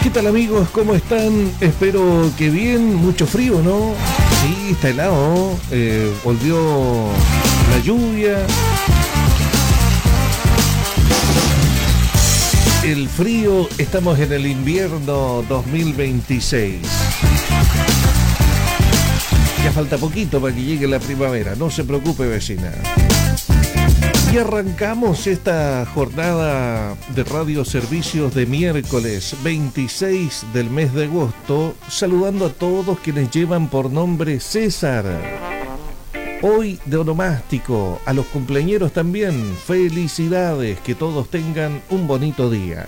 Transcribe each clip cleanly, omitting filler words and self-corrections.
¿Qué tal, amigos? ¿Cómo están? Espero que bien. Mucho frío, ¿no? Sí, está helado. Volvió la lluvia. El frío. Estamos en el invierno 2026. Ya falta poquito para que llegue la primavera. No se preocupe, vecina. Y arrancamos esta jornada de radioservicios de miércoles 26 del mes de agosto, saludando a todos quienes llevan por nombre César. Hoy de onomástico, a los cumpleañeros también, felicidades, que todos tengan un bonito día.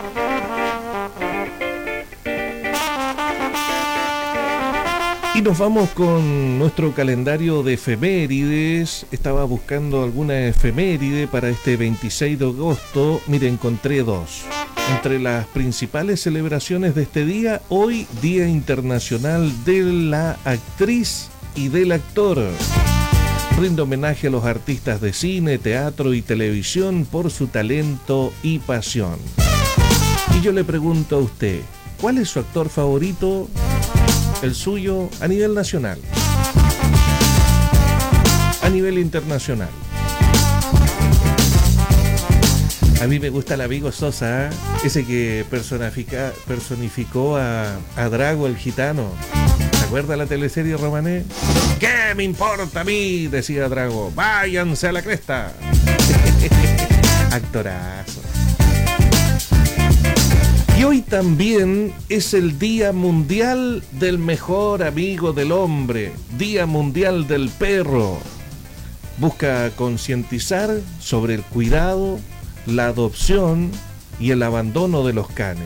Y nos vamos con nuestro calendario de efemérides. Estaba buscando alguna efeméride para este 26 de agosto. Mire, encontré dos. Entre las principales celebraciones de este día, hoy Día Internacional de la Actriz y del Actor. Rinde homenaje a los artistas de cine, teatro y televisión por su talento y pasión. Y yo le pregunto a usted, ¿cuál es su actor favorito? El suyo a nivel nacional, a nivel internacional. A mí me gusta el amigo Sosa, ese que personificó a Drago el gitano. ¿Se acuerda la teleserie Romané? ¿Qué me importa a mí? Decía Drago. Váyanse a la cresta. Actorazo. Y hoy también es el Día Mundial del Mejor Amigo del Hombre, Día Mundial del Perro. Busca concientizar sobre el cuidado, la adopción y el abandono de los canes.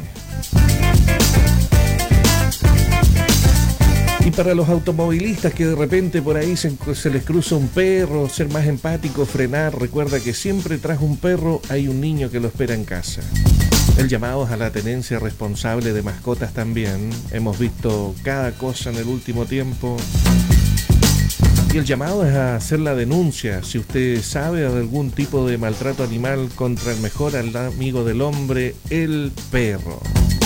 Y para los automovilistas que de repente por ahí se les cruza un perro, ser más empático, frenar, recuerda que siempre tras un perro hay un niño que lo espera en casa. El llamado es a la tenencia responsable de mascotas también. Hemos visto cada cosa en el último tiempo. Y el llamado es a hacer la denuncia. Si usted sabe de algún tipo de maltrato animal contra el mejor amigo del hombre, el perro.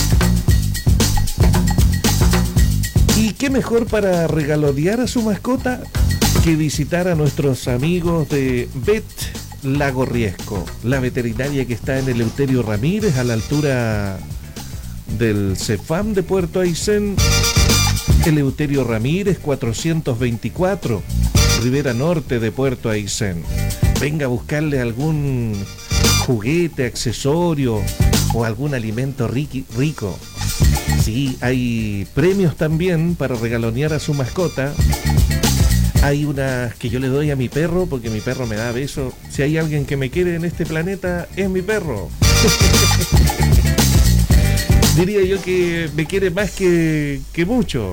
¿Y qué mejor para regalonear a su mascota que visitar a nuestros amigos de Vet Lago Riesco, la veterinaria que está en Eleuterio Ramírez, a la altura del CEFAM de Puerto Aysén? Eleuterio Ramírez 424, Ribera Norte de Puerto Aysén. Venga a buscarle algún juguete, accesorio o algún alimento rico. Sí, hay premios también para regalonear a su mascota. Hay unas que yo le doy a mi perro porque mi perro me da besos. Si hay alguien que me quiere en este planeta, es mi perro. Diría yo que me quiere más que mucho.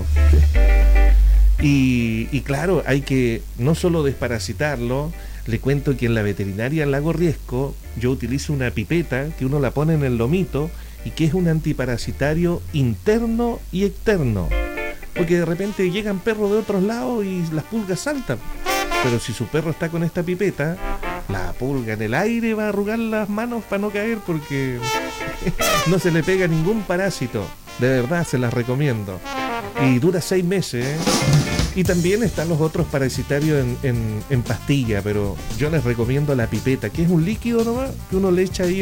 Y claro, hay que no solo desparasitarlo. Le cuento que en la veterinaria Lago Riesco yo utilizo una pipeta que uno la pone en el lomito y que es un antiparasitario interno y externo. Porque de repente llegan perros de otros lados y las pulgas saltan. Pero si su perro está con esta pipeta, la pulga en el aire va a arrugar las manos para no caer porque no se le pega ningún parásito. De verdad, se las recomiendo. Y dura 6 meses, ¿eh? Y también están los otros parasitarios en pastilla, pero yo les recomiendo la pipeta, que es un líquido nomás que uno le echa ahí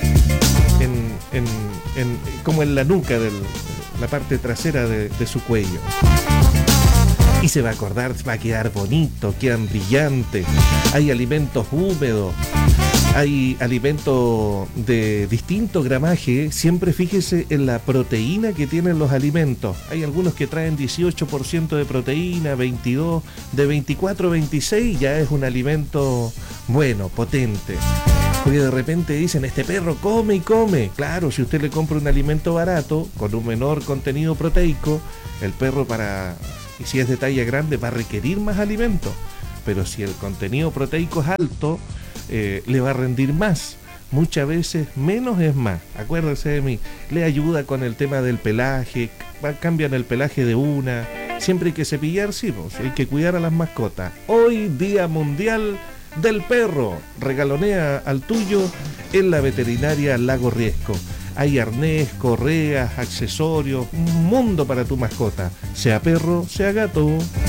como en la nuca la parte trasera de su cuello. Y se va a acordar, va a quedar bonito, quedan brillantes. Hay alimentos húmedos, hay alimentos de distinto gramaje. Siempre fíjese en la proteína que tienen los alimentos. Hay algunos que traen 18% de proteína, 22, de 24 a 26 ya es un alimento bueno, potente. Porque de repente dicen, este perro come y come. Claro, si usted le compra un alimento barato, con un menor contenido proteico, el perro y si es de talla grande, va a requerir más alimento. Pero si el contenido proteico es alto, le va a rendir más. Muchas veces menos es más. Acuérdese de mí. Le ayuda con el tema del pelaje, cambian el pelaje de una. Siempre hay que cepillar, sí, pues, hay que cuidar a las mascotas. Hoy, Día Mundial del Perro. Regalonea al tuyo en la veterinaria Lago Riesco. Hay arnés, correas, accesorios, un mundo para tu mascota, sea perro, sea gato.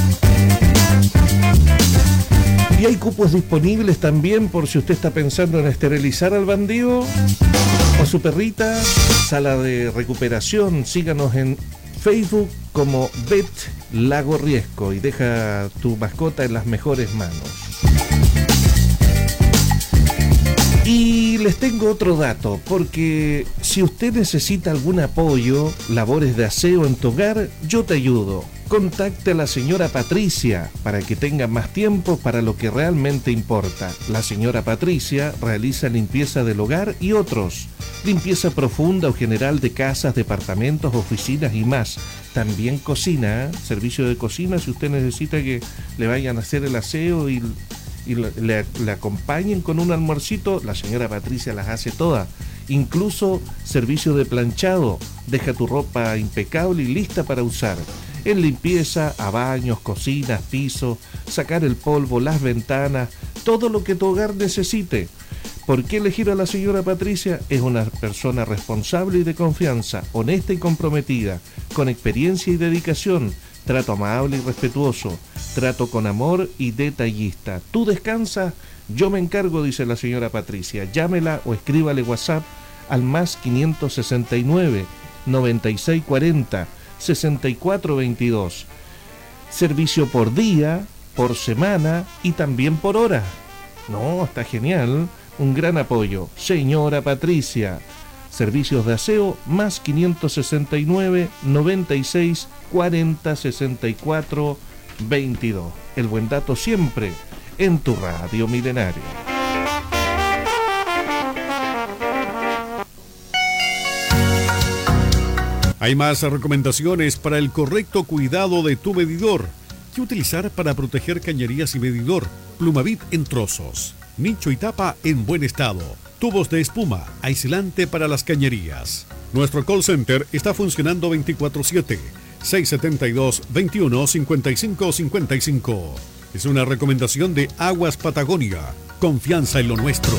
Y hay cupos disponibles también por si usted está pensando en esterilizar al bandido o su perrita. Sala de recuperación, síganos en Facebook como Vet Lago Riesco y deja tu mascota en las mejores manos. Y les tengo otro dato, porque si usted necesita algún apoyo, labores de aseo en tu hogar, yo te ayudo. Contacte a la señora Patricia para que tenga más tiempo para lo que realmente importa. La señora Patricia realiza limpieza del hogar y otros. Limpieza profunda o general de casas, departamentos, oficinas y más. También cocina, servicio de cocina si usted necesita que le vayan a hacer el aseo y le acompañen con un almuercito. La señora Patricia las hace todas. Incluso servicio de planchado. Deja tu ropa impecable y lista para usar. En limpieza, a baños, cocinas, pisos, sacar el polvo, las ventanas, todo lo que tu hogar necesite. ¿Por qué elegir a la señora Patricia? Es una persona responsable y de confianza, honesta y comprometida, con experiencia y dedicación, trato amable y respetuoso, trato con amor y detallista. Tú descansas, yo me encargo, dice la señora Patricia. Llámela o escríbale WhatsApp al más 569 9640 6422. Servicio por día, por semana y también por hora. No, está genial. Un gran apoyo. Señora Patricia. Servicios de aseo más 569 96 40 64 22. El buen dato siempre en tu radio milenaria. Hay más recomendaciones para el correcto cuidado de tu medidor. ¿Qué utilizar para proteger cañerías y medidor? Plumavit en trozos, nicho y tapa en buen estado, tubos de espuma, aislante para las cañerías. Nuestro call center está funcionando 24/7, 672-21-55-55. Es una recomendación de Aguas Patagonia. Confianza en lo nuestro.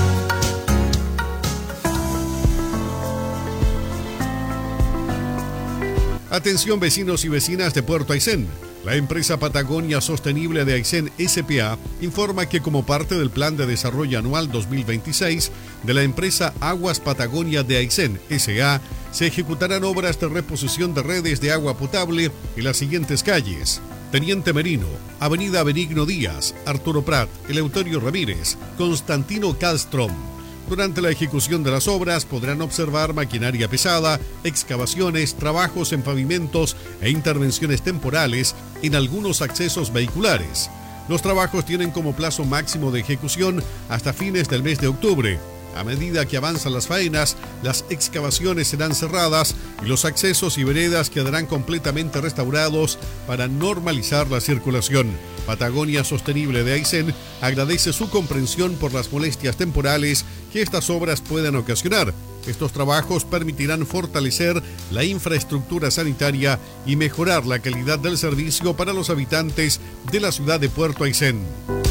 Atención vecinos y vecinas de Puerto Aysén. La empresa Patagonia Sostenible de Aysén S.p.A. informa que como parte del Plan de Desarrollo Anual 2026 de la empresa Aguas Patagonia de Aysén S.A. se ejecutarán obras de reposición de redes de agua potable en las siguientes calles: Teniente Merino, Avenida Benigno Díaz, Arturo Prat, Eleuterio Ramírez, Constantino Castrom. Durante la ejecución de las obras podrán observar maquinaria pesada, excavaciones, trabajos en pavimentos e intervenciones temporales en algunos accesos vehiculares. Los trabajos tienen como plazo máximo de ejecución hasta fines del mes de octubre. A medida que avanzan las faenas, las excavaciones serán cerradas y los accesos y veredas quedarán completamente restaurados para normalizar la circulación. Patagonia Sostenible de Aysén agradece su comprensión por las molestias temporales que estas obras puedan ocasionar. Estos trabajos permitirán fortalecer la infraestructura sanitaria y mejorar la calidad del servicio para los habitantes de la ciudad de Puerto Aysén.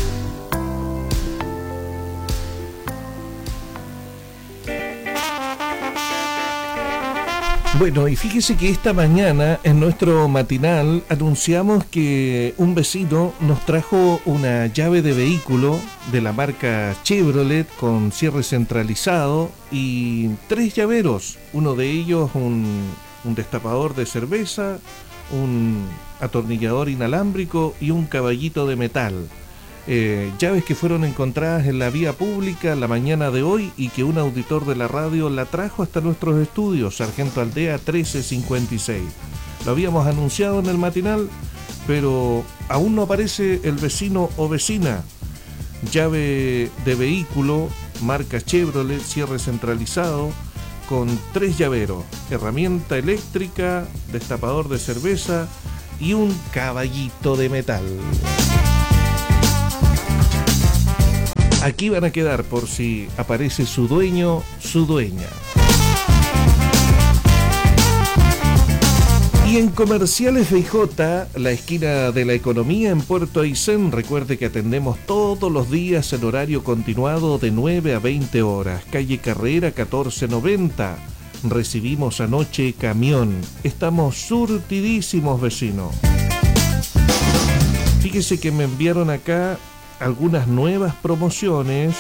Bueno, y fíjese que esta mañana en nuestro matinal anunciamos que un vecino nos trajo una llave de vehículo de la marca Chevrolet con cierre centralizado y 3 llaveros. Uno de ellos un destapador de cerveza, un atornillador inalámbrico y un caballito de metal. Llaves que fueron encontradas en la vía pública la mañana de hoy y que un auditor de la radio la trajo hasta nuestros estudios, Sargento Aldea 1356. Lo habíamos anunciado en el matinal, pero aún no aparece el vecino o vecina. Llave de vehículo, marca Chevrolet, cierre centralizado, con 3 llaveros, herramienta eléctrica, destapador de cerveza y un caballito de metal. Aquí van a quedar por si aparece su dueño, su dueña. Y en Comerciales FJ, la esquina de la economía en Puerto Aysén, recuerde que atendemos todos los días en horario continuado de 9 a 20 horas. Calle Carrera 1490. recibimos anoche camión. Estamos surtidísimos, vecino. Fíjese que me enviaron acá algunas nuevas promociones.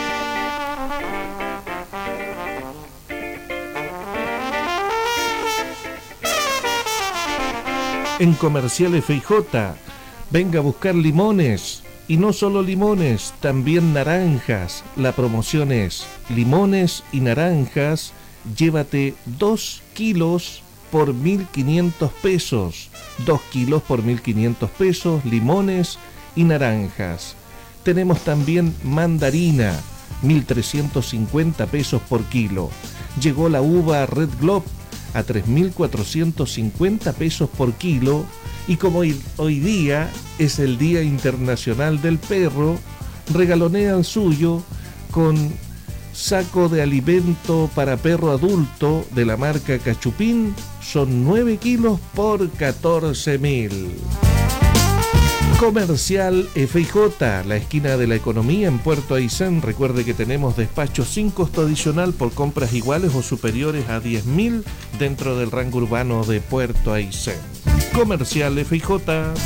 En Comercial FJ, venga a buscar limones. Y no solo limones, también naranjas. La promoción es limones y naranjas. Llévate 2 kilos por 1.500 pesos. 2 kilos por 1.500 pesos, limones y naranjas. Tenemos también mandarina, 1.350 pesos por kilo. Llegó la uva Red Globe a 3.450 pesos por kilo. Y como hoy día es el Día Internacional del Perro, regalonea el suyo con saco de alimento para perro adulto de la marca Cachupín. Son 9 kilos por 14.000. Comercial FJ, la esquina de la economía en Puerto Aysén. Recuerde que tenemos despacho sin costo adicional por compras iguales o superiores a 10.000 dentro del rango urbano de Puerto Aysén. Comercial FJ.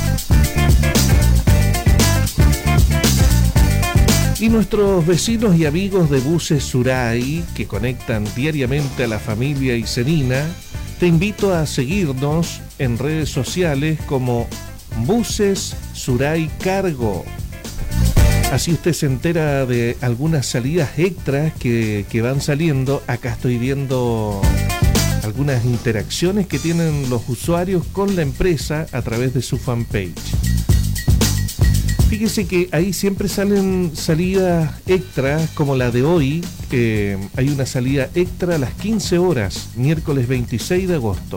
Y nuestros vecinos y amigos de Buses Suray, que conectan diariamente a la familia aysenina, te invito a seguirnos en redes sociales como Buses Suray Cargo. Así usted se entera de algunas salidas extras que van saliendo. Acá estoy viendo algunas interacciones que tienen los usuarios con la empresa a través de su fanpage. Fíjese que ahí siempre salen salidas extras, como la de hoy. Hay una salida extra a las 15 horas, miércoles 26 de agosto.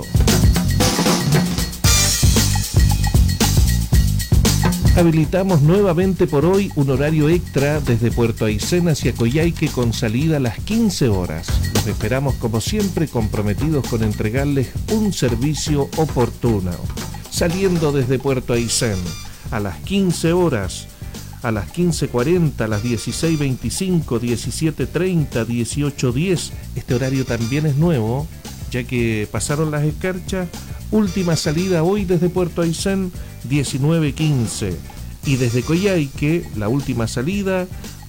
Habilitamos nuevamente por hoy un horario extra desde Puerto Aysén hacia Coyhaique con salida a las 15 horas. Los esperamos como siempre, comprometidos con entregarles un servicio oportuno. Saliendo desde Puerto Aysén a las 15 horas, a las 15:40, a las 16:25, 17:30, 18:10. Este horario también es nuevo, ya que pasaron las escarchas. Última salida hoy desde Puerto Aysén, 19:15. Y desde Coyhaique, la última salida,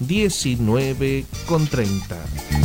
19:30.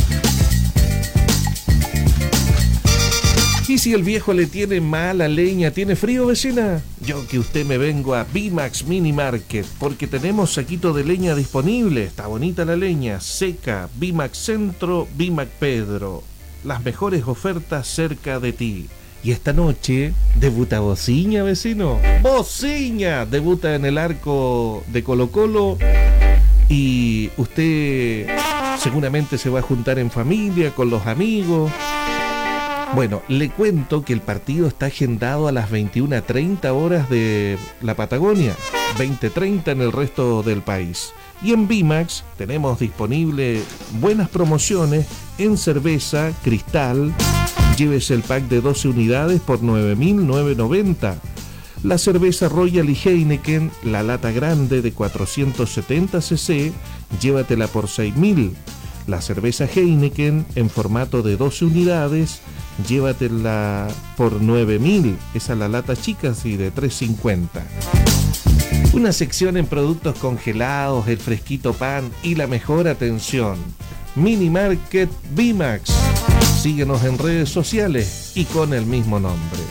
Y si el viejo le tiene mala leña, ¿tiene frío, vecina? Yo que usted me vengo a Bimax Mini Market, porque tenemos saquito de leña disponible. Está bonita la leña, seca, Bimax Centro, Bimax Pedro. Las mejores ofertas cerca de ti. Y esta noche debuta Bociña, vecino. ¡Bociña! Debuta en el arco de Colo-Colo. Y usted seguramente se va a juntar en familia, con los amigos. Bueno, le cuento que el partido está agendado a las 21:30 horas de la Patagonia, 20:30 en el resto del país. Y en Bimax tenemos disponible buenas promociones en cerveza, Cristal. Llévese el pack de 12 unidades por 9.990. La cerveza Royal y Heineken, la lata grande de 470 cc, llévatela por 6.000. La cerveza Heineken en formato de 12 unidades, llévatela por 9.000. Esa es la lata chica, sí, de 3.50. Una sección en productos congelados, el fresquito pan y la mejor atención. Mini Market Bimax. Síguenos en redes sociales y con el mismo nombre.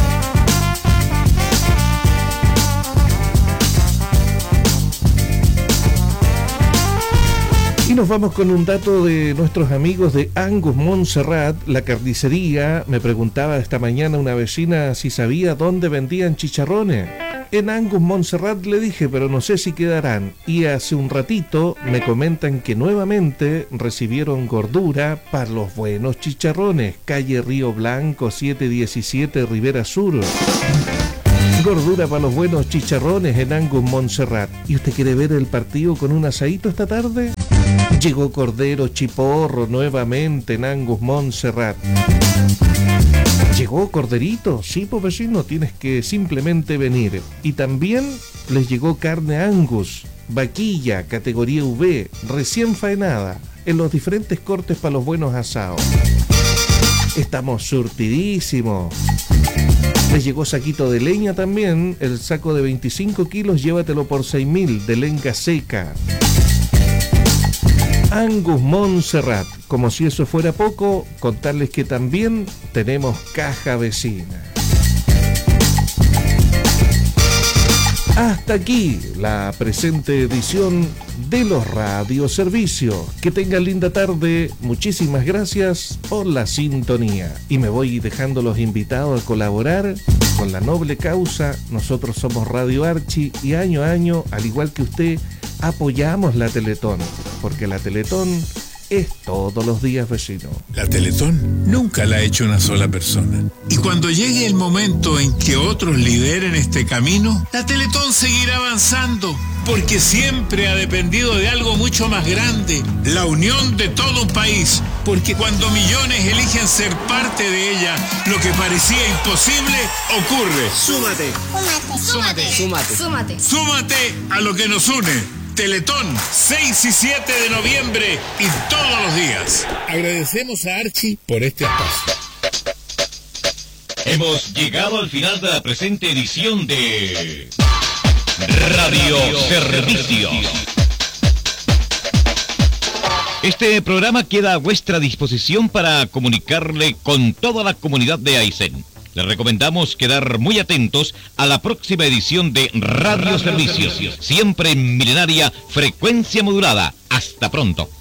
Y nos vamos con un dato de nuestros amigos de Angus Montserrat, la carnicería. Me preguntaba esta mañana una vecina si sabía dónde vendían chicharrones. En Angus Montserrat le dije, pero no sé si quedarán. Y hace un ratito me comentan que nuevamente recibieron gordura para los buenos chicharrones. Calle Río Blanco, 717, Rivera Sur. Gordura para los buenos chicharrones en Angus Montserrat. ¿Y usted quiere ver el partido con un asadito esta tarde? Llegó Cordero Chiporro nuevamente en Angus Montserrat. ¿Llegó Corderito? Sí, pues vecino, tienes que simplemente venir. Y también les llegó carne Angus, vaquilla, categoría V, recién faenada, en los diferentes cortes para los buenos asados. Estamos surtidísimos. Les llegó saquito de leña también. El saco de 25 kilos, llévatelo por 6.000 de lenca seca. Angus Montserrat. Como si eso fuera poco, contarles que también tenemos caja vecina. Hasta aquí la presente edición de los radioservicios. Que tengan linda tarde. Muchísimas gracias por la sintonía. Y me voy dejando los invitados a colaborar con la noble causa. Nosotros somos Radio Archi y año a año, al igual que usted, apoyamos la Teletón. Porque la Teletón es todos los días, vecino. La Teletón nunca la ha hecho una sola persona. Y cuando llegue el momento en que otros lideren este camino, la Teletón seguirá avanzando, porque siempre ha dependido de algo mucho más grande, la unión de todo un país. Porque cuando millones eligen ser parte de ella, lo que parecía imposible ocurre. Súmate. Súmate. Súmate. Súmate. Súmate a lo que nos une. Teletón, 6 y 7 de noviembre y todos los días. Agradecemos a Archi por este espacio. Hemos llegado al final de la presente edición de Radio Servicios. Este programa queda a vuestra disposición para comunicarle con toda la comunidad de Aysén. Les recomendamos quedar muy atentos a la próxima edición de Radio Servicios, siempre en milenaria frecuencia modulada. Hasta pronto.